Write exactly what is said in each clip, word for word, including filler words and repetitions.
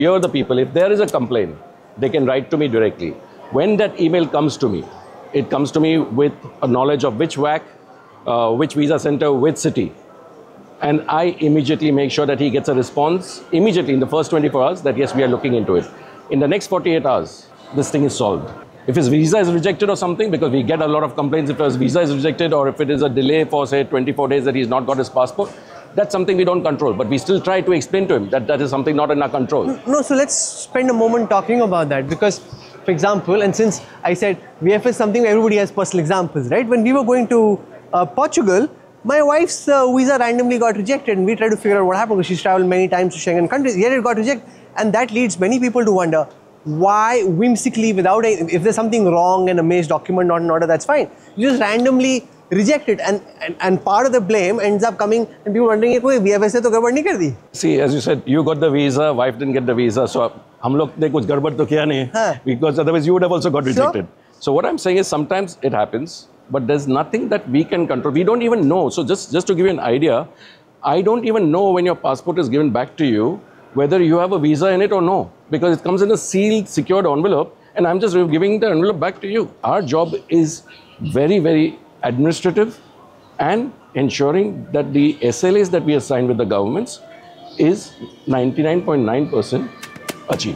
Here are the people, if there is a complaint, they can write to me directly. When that email comes to me, it comes to me with a knowledge of which W A C, uh, which visa center, which city. And I immediately make sure that he gets a response immediately in the first twenty-four hours that yes, we are looking into it. In the next forty-eight hours, this thing is solved. If his visa is rejected or something, because we get a lot of complaints if his visa is rejected or if it is a delay for say twenty-four days that he's not got his passport, that's something we don't control. But we still try to explain to him that that is something not in our control. No, so let's spend a moment talking about that because, for example, and since I said V F is something where everybody has personal examples, right? When we were going to uh, Portugal, my wife's uh, visa randomly got rejected and we tried to figure out what happened because she's traveled many times to Schengen countries, yet it got rejected. And that leads many people to wonder why whimsically, without a, if there's something wrong and a missed document not in order, that's fine. You just randomly reject it and, and, and part of the blame ends up coming and people wondering, V F S to garbad nahi kar di. See, as you said, you got the visa, wife didn't get the visa, so hum log ne kuch garbad to kiya nahi, huh. because otherwise you would have also got rejected. Sure. So what I'm saying is sometimes it happens, but there's nothing that we can control. We don't even know. So just, just to give you an idea, I don't even know when your passport is given back to you, whether you have a visa in it or no, because it comes in a sealed, secured envelope, and I'm just giving the envelope back to you. Our job is very, very administrative and ensuring that the S L As that we assign with the governments is ninety-nine point nine percent achieved.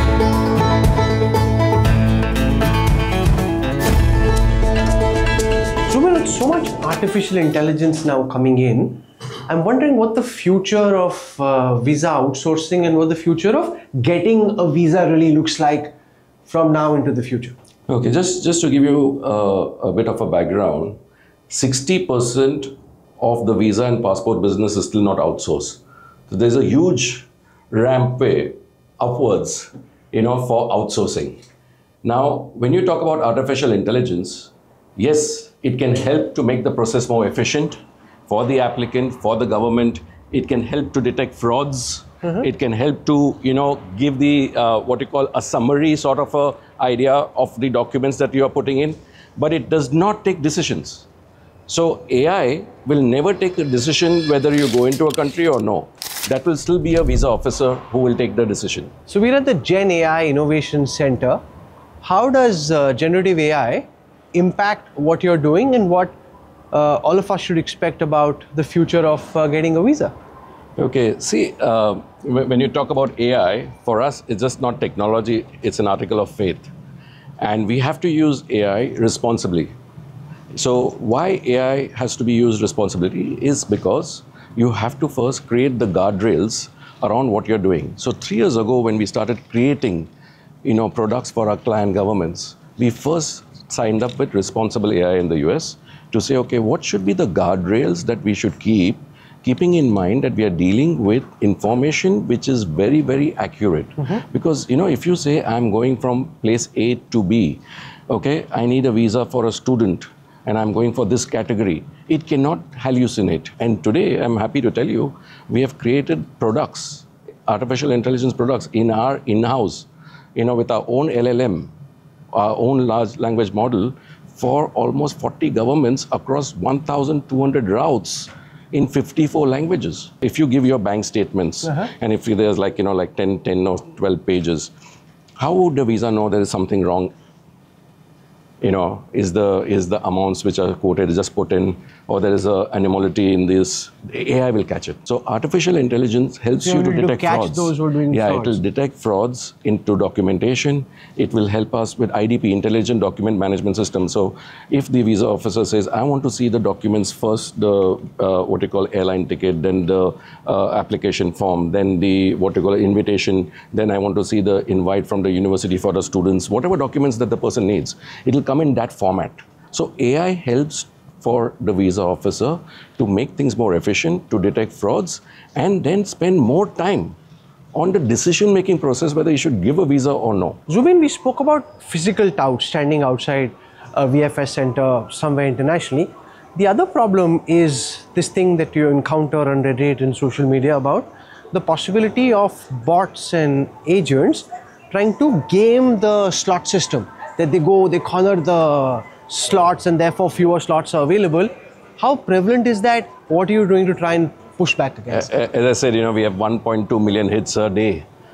So with so much artificial intelligence now coming in, I'm wondering what the future of uh, visa outsourcing and what the future of getting a visa really looks like from now into the future. Okay, just, just to give you uh, a bit of a background, sixty percent of the visa and passport business is still not outsourced. So there's a huge rampway upwards, you know, for outsourcing. Now, when you talk about artificial intelligence, yes, it can help to make the process more efficient for the applicant, for the government. It can help to detect frauds. Mm-hmm. It can help to, you know, give the, uh, what you call a summary sort of a idea of the documents that you are putting in, but it does not take decisions. So A I will never take a decision whether you go into a country or no. That will still be a visa officer who will take the decision. So we're at the Gen A I Innovation Center. How does uh, generative A I impact what you're doing and what uh, all of us should expect about the future of uh, getting a visa? Okay, see, uh, when you talk about A I, for us, it's just not technology, it's an article of faith. And we have to use A I responsibly. So why A I has to be used responsibly is because you have to first create the guardrails around what you're doing. So three years ago, when we started creating, you know, products for our client governments, we first signed up with Responsible A I in the U S to say, okay, what should be the guardrails that we should keep, keeping in mind that we are dealing with information which is very, very accurate. Mm-hmm. Because, you know, if you say I'm going from place A to B, okay, I need a visa for a student and I'm going for this category, it cannot hallucinate. And today, I'm happy to tell you, we have created products, artificial intelligence products in our in-house, you know, with our own L L M, our own large language model for almost forty governments across one thousand two hundred routes in fifty-four languages. If you give your bank statements, uh-huh. and if there's like, you know, like ten, ten or twelve pages, how would the visa know there is something wrong? You know, is the, is the amounts which are quoted just put in, or there is an anomaly in this, A I will catch it. So artificial intelligence helps so you to detect to catch frauds. Those who are doing yeah, frauds. It will detect frauds into documentation. It will help us with I D P, Intelligent Document Management System. So if the visa officer says, I want to see the documents first, the uh, what you call airline ticket, then the uh, application form, then the what you call invitation, then I want to see the invite from the university for the students, whatever documents that the person needs, it will come in that format. So A I helps for the visa officer to make things more efficient, to detect frauds, and then spend more time on the decision-making process whether you should give a visa or no. Zubin, we spoke about physical touts standing outside a V F S center somewhere internationally. The other problem is this thing that you encounter on Reddit and social media about the possibility of bots and agents trying to game the slot system. That they go, they corner the slots and therefore fewer slots are available. How prevalent is that? What are you doing to try and push back against it? As I said, you know, we have one point two million hits a day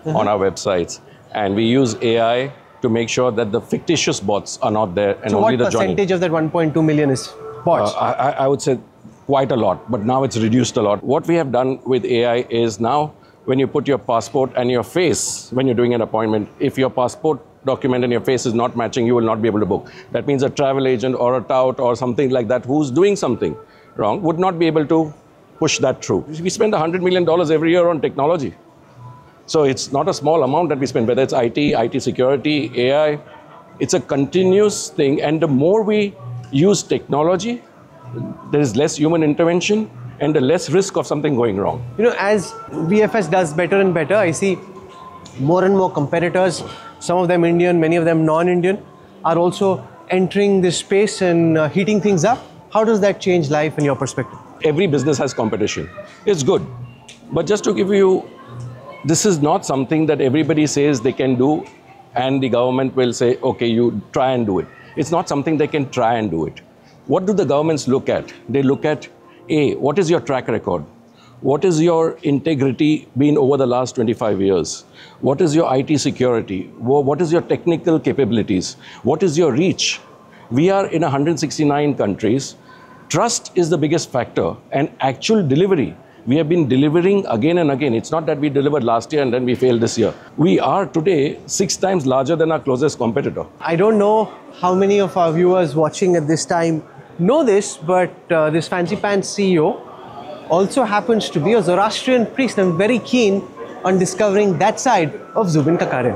uh-huh. on our websites. And we use A I to make sure that the fictitious bots are not there and so only the what percentage Johnny. of that one point two million is bots? Uh, I, I would say quite a lot, but now it's reduced a lot. What we have done with A I is now when you put your passport and your face, when you're doing an appointment, if your passport document and your face is not matching, you will not be able to book. That means a travel agent or a tout or something like that who's doing something wrong would not be able to push that through. We spend one hundred million dollars every year on technology. So it's not a small amount that we spend, whether it's I T, I T security, A I. It's a continuous thing. And the more we use technology, there is less human intervention and the less risk of something going wrong. You know, as V F S does better and better, I see more and more competitors, some of them Indian, many of them non-Indian, are also entering this space and uh, heating things up. How does that change life in your perspective? Every business has competition. It's good. But just to give you, this is not something that everybody says they can do and the government will say, okay, you try and do it. It's not something they can try and do it. What do the governments look at? They look at, A, what is your track record? What is your integrity been over the last twenty-five years? What is your I T security? What is your technical capabilities? What is your reach? We are in one hundred sixty-nine countries. Trust is the biggest factor and actual delivery. We have been delivering again and again. It's not that we delivered last year and then we failed this year. We are today six times larger than our closest competitor. I don't know how many of our viewers watching at this time know this, but uh, this Fancy Pants C E O also happens to be a Zoroastrian priest. I'm very keen on discovering that side of Zubin Kakaria.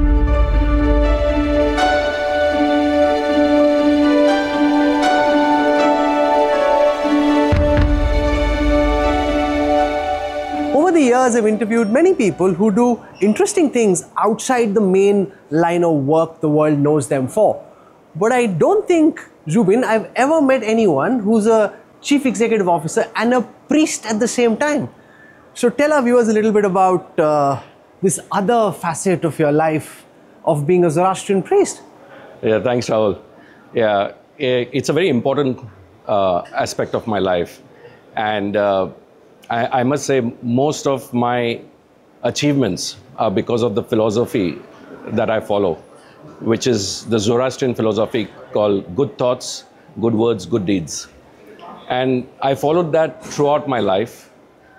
Over the years, I've interviewed many people who do interesting things outside the main line of work the world knows them for. But I don't think, Zubin, I've ever met anyone who's a chief executive officer and a priest at the same time. So tell our viewers a little bit about uh, this other facet of your life of being a Zoroastrian priest. Yeah, thanks, Rahul. Yeah, it's a very important uh, aspect of my life. And uh, I, I must say most of my achievements are because of the philosophy that I follow, which is the Zoroastrian philosophy called good thoughts, good words, good deeds. And I followed that throughout my life.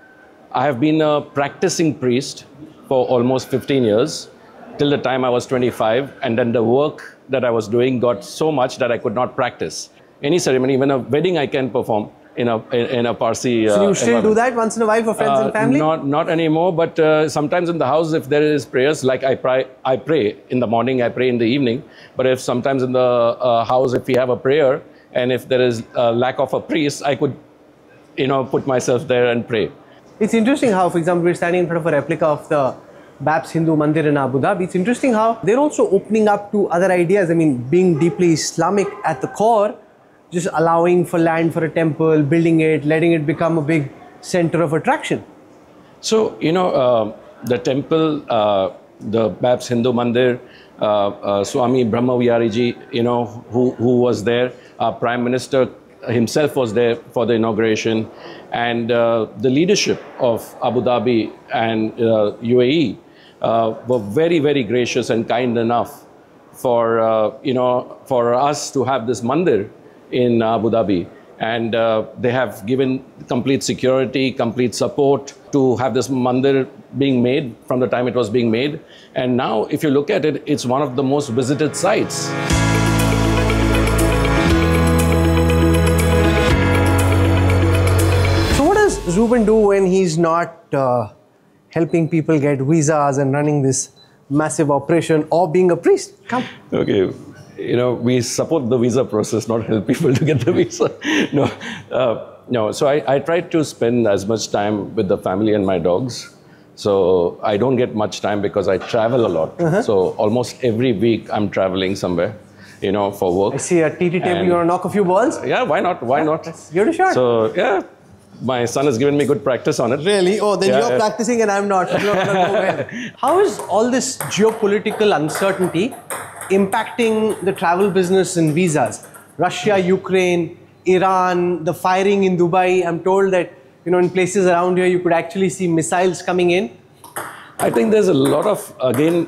I have been a practicing priest for almost fifteen years, till the time I was twenty-five, and then the work that I was doing got so much that I could not practice. Any ceremony, even a wedding I can perform in a, in, in a Parsi uh, So you still do that once in a while for friends uh, and family? Not, not anymore, but uh, sometimes in the house, if there is prayers, like I pray, I pray in the morning, I pray in the evening. But if sometimes in the uh, house, if we have a prayer, and if there is a lack of a priest, I could, you know, put myself there and pray. It's interesting how, for example, we're standing in front of a replica of the Babs Hindu Mandir in Abu Dhabi. It's interesting how they're also opening up to other ideas. I mean, being deeply Islamic at the core, just allowing for land for a temple, building it, letting it become a big center of attraction. So, you know, uh, the temple, uh, the Babs Hindu Mandir, uh, uh, Swami Brahmavihari, you know, who, who was there, our Prime Minister himself was there for the inauguration, and uh, the leadership of Abu Dhabi and uh, U A E uh, were very, very gracious and kind enough for, uh, you know, for us to have this mandir in Abu Dhabi. And uh, they have given complete security, complete support to have this mandir being made from the time it was being made. And now, if you look at it, it's one of the most visited sites. So what does Zubin do when he's not uh, helping people get visas and running this massive operation or being a priest? Come. Okay. You know, we support the visa process, not help people to get the visa. No, uh, no. So I, I try to spend as much time with the family and my dogs. So I don't get much time because I travel a lot. Uh-huh. So almost every week I'm traveling somewhere, you know, for work. I see a T T table, you want to knock a few balls? Yeah, why not? Why yeah, not? Give it a shot. So, yeah, my son has given me good practice on it. Really? Oh, then yeah, you're yeah. practicing and I'm not. I'm not gonna go well. How is all this geopolitical uncertainty impacting the travel business and visas? Russia, Ukraine, Iran, the firing in Dubai. I'm told that, you know, in places around here, you could actually see missiles coming in. I think there's a lot of, again,